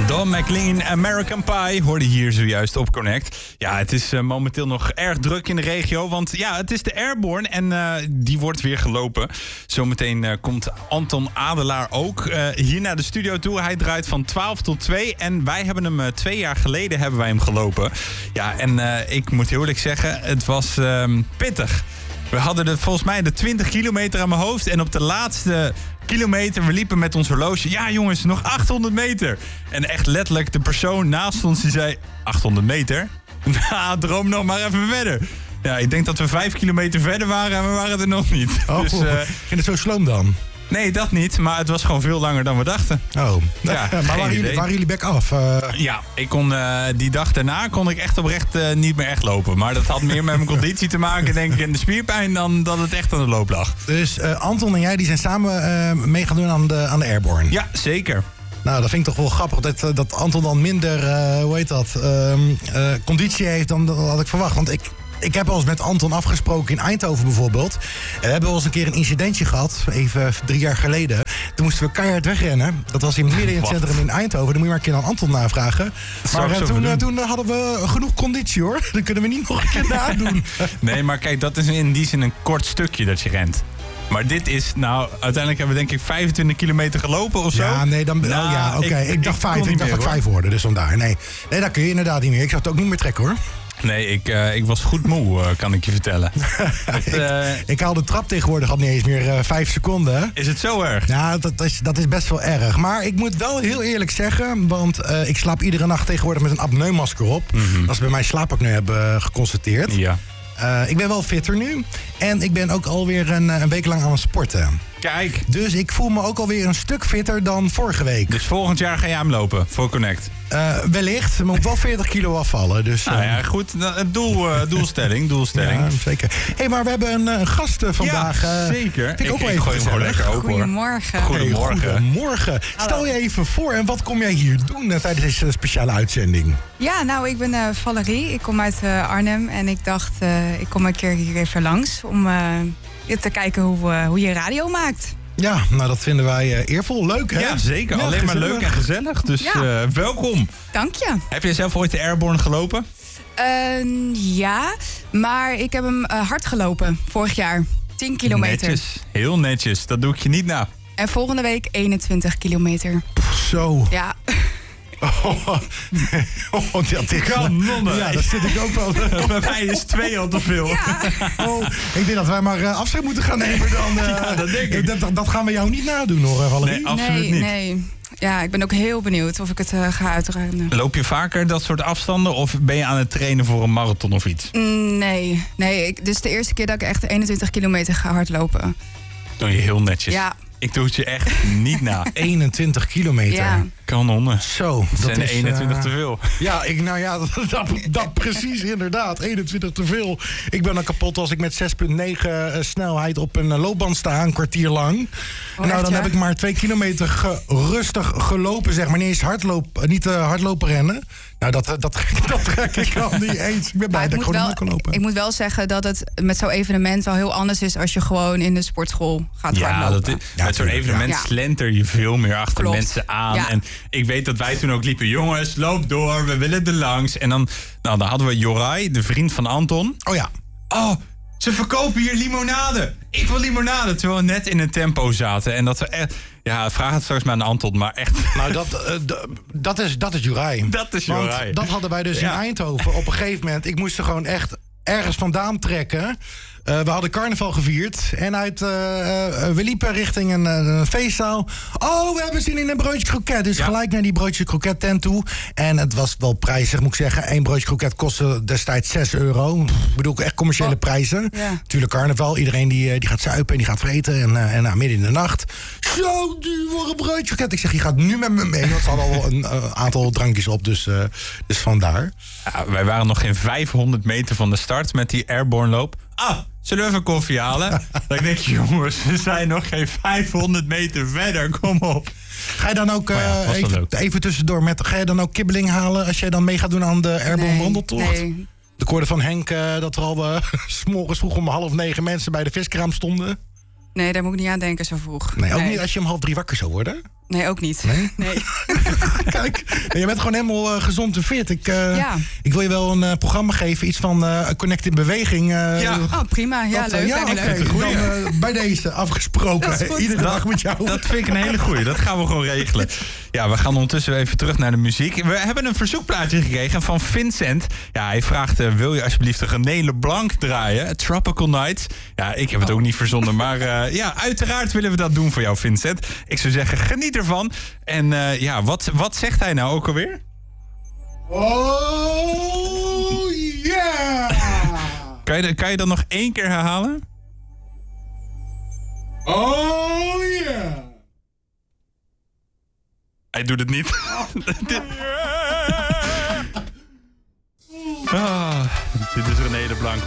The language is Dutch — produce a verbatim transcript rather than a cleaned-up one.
Don McLean, American Pie, hoorde hier zojuist op Connect. Ja, het is uh, momenteel nog erg druk in de regio, want ja, het is de Airborne en uh, die wordt weer gelopen. Zometeen uh, komt Anton Adelaar ook uh, hier naar de studio toe. Hij draait van twaalf tot twee en wij hebben hem uh, twee jaar geleden hebben wij hem gelopen. Ja, en uh, ik moet heel eerlijk zeggen, het was uh, pittig. We hadden de, volgens mij de twintig kilometer aan mijn hoofd en op de laatste kilometer, we liepen met ons horloge. Ja jongens, nog achthonderd meter. En echt letterlijk de persoon naast ons die zei, achthonderd meter? Nou, droom nog maar even verder. Ja, ik denk dat we vijf kilometer verder waren en we waren er nog niet. Oh, dus, uh, ging het zo sloom dan? Nee, dat niet, maar het was gewoon veel langer dan we dachten. Oh, ja, maar waren jullie, waren jullie back af? Uh... Ja, ik kon, uh, die dag daarna kon ik echt oprecht uh, niet meer echt lopen. Maar dat had meer met mijn conditie te maken, denk ik, en de spierpijn, dan dat het echt aan de loop lag. Dus uh, Anton en jij die zijn samen uh, mee gaan doen aan de, aan de Airborne? Ja, zeker. Nou, dat vind ik toch wel grappig dat, dat Anton dan minder, uh, hoe heet dat, uh, uh, conditie heeft dan, dan had ik verwacht. Want ik... Ik heb al eens met Anton afgesproken in Eindhoven bijvoorbeeld. En we hebben wel eens een keer een incidentje gehad, even drie jaar geleden. Toen moesten we keihard wegrennen. Dat was in midden in het centrum in Eindhoven. Dan moet je maar een keer aan Anton navragen. Maar uh, toen, uh, toen hadden we genoeg conditie hoor. Dan kunnen we niet nog een keer nadoen. Nee, maar kijk, dat is in die zin een kort stukje dat je rent. Maar dit is, nou, uiteindelijk hebben we denk ik vijfentwintig kilometer gelopen of zo. Ja, nee, dan, nou, oh, ja, oké. Okay. Ik, ik dacht vijf, ik dacht dat ik vijf hoorde, dus vandaar. Nee, nee, dat kun je inderdaad niet meer. Ik zou het ook niet meer trekken hoor. Nee, ik, uh, ik was goed moe, uh, kan ik je vertellen. Dat, uh... ik, ik haal de trap tegenwoordig al niet eens meer uh, vijf seconden. Is het zo erg? Ja, dat is, dat is best wel erg. Maar ik moet wel heel eerlijk zeggen, want uh, ik slaap iedere nacht tegenwoordig met een apneumasker op. Mm-hmm. Dat ze bij mij slaapapneu hebben uh, geconstateerd. Ja. Uh, ik ben wel fitter nu. En ik ben ook alweer een, een week lang aan het sporten. Kijk. Dus ik voel me ook alweer een stuk fitter dan vorige week. Dus volgend jaar ga jij hem lopen voor Connect? Uh, wellicht. Maar moet wel veertig kilo afvallen. Dus, uh... nou ja, goed. Doel, uh, doelstelling, doelstelling. Ja, zeker. Hé, hey, maar we hebben een, een gast uh, vandaag. Ja, uh, zeker. Vind ik, ik ook wel ik even gooi hem gewoon lekker open. Goedemorgen. Goedemorgen. Hey, goedemorgen. Stel je even voor en wat kom jij hier doen uh, tijdens deze speciale uitzending? Ja, nou, ik ben uh, Valerie. Ik kom uit uh, Arnhem. En ik dacht, uh, ik kom een keer hier even langs om uh, te kijken hoe, uh, hoe je radio maakt. Ja, nou dat vinden wij uh, eervol. Leuk, hè? Ja, zeker. Ja, alleen gezellig. Maar leuk en gezellig. Dus ja. uh, welkom. Dank je. Heb je zelf ooit de Airborne gelopen? Uh, ja, maar ik heb hem uh, hard gelopen vorig jaar. tien kilometer. Netjes, heel netjes. Dat doe ik je niet na. En volgende week eenentwintig kilometer. Pff, zo. Ja. Oh, oh, dat is kanonnen. Ja, dat zit ik ook wel. Bij mij is twee al te veel. Ja. Oh, ik denk dat wij maar uh, afscheid moeten gaan nemen dan. Uh, ja, dat denk ik. Dat, dat, dat gaan we jou niet nadoen hoor, Valerie. Nee, absoluut nee, niet. Nee. Ja, ik ben ook heel benieuwd of ik het uh, ga uitruimen. Loop je vaker dat soort afstanden of ben je aan het trainen voor een marathon of iets? Nee, nee. Ik, dit is de eerste keer dat ik echt eenentwintig kilometer ga hardlopen. Doe je heel netjes. Ja. Ik doe het je echt niet na. eenentwintig kilometer. Ja. Kanonnen. Zo. Dat zijn is, eenentwintig uh, te veel. Ja, ik, nou ja, dat, dat, dat precies inderdaad. eenentwintig te veel. Ik ben dan kapot als ik met zes komma negen uh, snelheid op een uh, loopband sta, een kwartier lang. Oh, nou, echt, dan ja? heb ik maar twee kilometer ge, rustig gelopen, zeg maar. Niet eens hardloop, niet uh, hardlopen rennen. Nou, dat, dat, dat trek ik al niet eens. Ik ben blij dat ik gewoon niet kan lopen. Ik moet wel zeggen dat het met zo'n evenement wel heel anders is als je gewoon in de sportschool gaat ja, hardlopen. Dat is, ja, met zo'n evenement ja. slenter je veel meer achter Klopt. mensen aan. Ja. En ik weet dat wij toen ook liepen, jongens, loop door, we willen er langs. En dan, nou, dan hadden we Jorai, de vriend van Anton. Oh ja. Oh, ze verkopen hier limonade. Ik wil limonade. Terwijl we net in een tempo zaten. En dat we echt... Ja, vraag het straks maar aan Anton, maar echt... Nou, dat, uh, d- dat is, dat is Jorai. Dat is Want Jorai. dat hadden wij dus Ja. in Eindhoven. Op een gegeven moment, ik moest er gewoon echt ergens vandaan trekken. Uh, we hadden carnaval gevierd. En uit, uh, uh, we liepen richting een, uh, een feestzaal. Oh, we hebben zin in een broodje kroket. Dus Ja. gelijk naar die broodje kroket tent toe. En het was wel prijzig, moet ik zeggen. Eén broodje kroket kostte destijds zes euro. Ik bedoel, echt commerciële Oh. prijzen. Ja. Tuurlijk carnaval. Iedereen die, uh, die gaat zuipen en die gaat vreten. En, uh, en nou, midden in de nacht. Zo duur voor een broodje kroket. Ik zeg, je gaat nu met me mee. Want ze hadden al een uh, aantal drankjes op. Dus, uh, dus vandaar. Ja, wij waren nog geen vijfhonderd meter van de start met die Airborne loop. Ah, zullen we even koffie halen? Dan denk ik, jongens, we zijn nog geen vijfhonderd meter verder. Kom op. Ga je dan ook, uh, Oh ja, was wel even, leuk. even tussendoor, met, ga je dan ook kibbeling halen als jij dan mee gaat doen aan de Airborne Nee, wandeltocht? nee. De hoorde van Henk uh, dat er al uh, 's morgens vroeg om half negen mensen bij de viskraam stonden. Nee, daar moet ik niet aan denken zo vroeg. Nee, ook niet als je om half drie wakker zou worden. Nee, ook niet. Nee? Nee. Kijk, je bent gewoon helemaal uh, gezond en fit. Ik, uh, Ja. ik wil je wel een uh, programma geven, iets van uh, Connect in Beweging. Uh, Ja. Oh, prima. Ja, dat, leuk. uh, ja, lijkt me oké. leuk. Dan uh, bij deze afgesproken. Dat is goed. Iedere Dat- dag met jou. Dat vind ik een hele goeie. Dat gaan we gewoon regelen. Ja, we gaan ondertussen even terug naar de muziek. We hebben een verzoekplaatje gekregen van Vincent. Ja, hij vraagt, uh, wil je alsjeblieft de René LeBlanc draaien? Tropical Nights. Ja, ik heb het ook niet verzonnen. Maar uh, ja, uiteraard willen we dat doen voor jou, Vincent. Ik zou zeggen, geniet ervan. En uh, ja, wat, wat zegt hij nou ook alweer? Oh, yeah! Kan je, kan je dat nog één keer herhalen? Oh, yeah! Hij doet het niet. Ah, dit is René LeBlanc.